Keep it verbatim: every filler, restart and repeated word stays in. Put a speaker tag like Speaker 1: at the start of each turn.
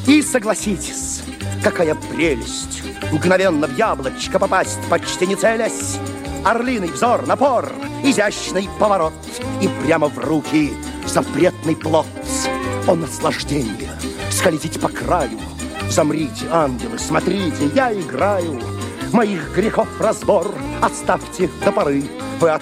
Speaker 1: И согласитесь, какая прелесть мгновенно в яблочко попасть, почти не целясь. Орлиный взор, напор, изящный поворот, и прямо в руки запретный плод. О, наслаждение, скользить по краю. Замрите, ангелы, смотрите, я играю. Моих грехов разбор оставьте до поры. Вы